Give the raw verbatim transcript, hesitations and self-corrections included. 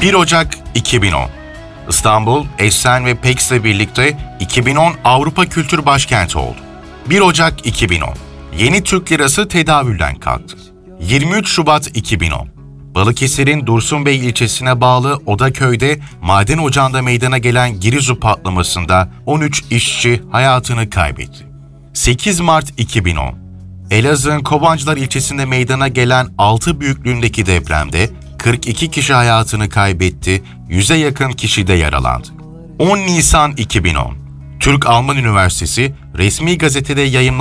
bir Ocak iki bin on. İstanbul, Essen ve Pex'le birlikte iki bin on Avrupa Kültür Başkenti oldu. bir Ocak iki bin on. Yeni Türk Lirası tedavülden kalktı. yirmi üç Şubat iki bin on. Balıkesir'in Dursunbey ilçesine bağlı Odaköy'de maden ocağında meydana gelen Girizu patlamasında on üç işçi hayatını kaybetti. sekiz Mart iki bin on. Elazığ'ın Kovancılar ilçesinde meydana gelen altı büyüklüğündeki depremde kırk iki kişi hayatını kaybetti, yüze yakın kişi de yaralandı. on Nisan iki bin on. Türk-Alman Üniversitesi resmi gazetede yayımlanan